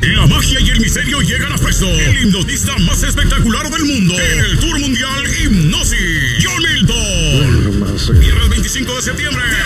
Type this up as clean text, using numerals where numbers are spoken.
La magia y el misterio llegan a Presto. El hipnotista más espectacular del mundo. En el Tour Mundial Hipnosis. John Milton. Viernes 25 de septiembre.